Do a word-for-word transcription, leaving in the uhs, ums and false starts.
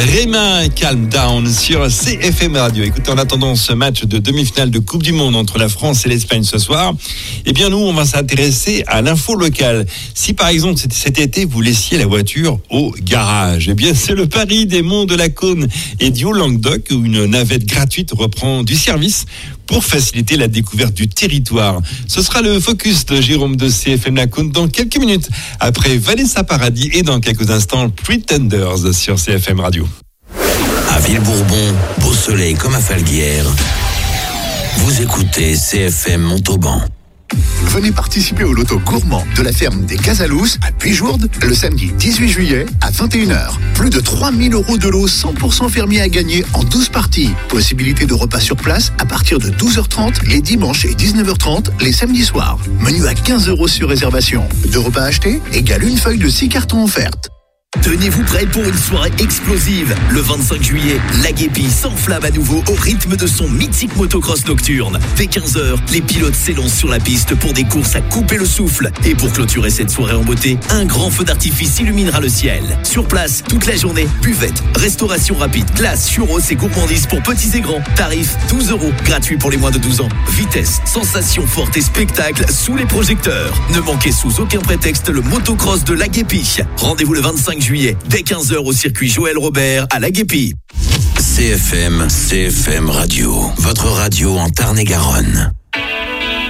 Rema, Calm Down sur C F M Radio. Écoutez, en attendant ce match de demi-finale de Coupe du Monde entre la France et l'Espagne ce soir, eh bien nous, on va s'intéresser à l'info locale. Si par exemple cet été, vous laissiez la voiture au garage, eh bien c'est le pari des Monts de la Cône et du Haut-Languedoc où une navette gratuite reprend du service pour faciliter la découverte du territoire. Ce sera le focus de Jérôme de C F M La Cône dans quelques minutes, après Vanessa Paradis et dans quelques instants Pretenders sur C F M Radio. À Villebourbon, beau soleil comme à Falguière, vous écoutez C F M Montauban. Venez participer au loto gourmand de la ferme des Casalous à Puijourde le samedi dix-huit juillet à vingt et une heures. Plus de trois mille euros de lot cent pour cent fermier à gagner en douze parties. Possibilité de repas sur place à partir de douze heures trente les dimanches et dix-neuf heures trente les samedis soirs. Menu à quinze euros sur réservation. Deux repas achetés égale une feuille de six cartons offertes. Tenez-vous prêts pour une soirée explosive. Le vingt-cinq juillet, la Guépie s'enflamme à nouveau au rythme de son mythique motocross nocturne. Dès quinze heures, les pilotes s'élancent sur la piste pour des courses à couper le souffle. Et pour clôturer cette soirée en beauté, un grand feu d'artifice illuminera le ciel. Sur place, toute la journée, buvette, restauration rapide, glace, churros et gourmandises pour petits et grands. Tarif douze euros, gratuit pour les moins de douze ans. Vitesse, sensation forte et spectacle sous les projecteurs. Ne manquez sous aucun prétexte le motocross de la Guépie. Rendez-vous le vingt-cinq juillet, dès quinze heures au circuit Joël Robert à la Guépie. C F M, C F M Radio, votre radio en Tarn-et-Garonne.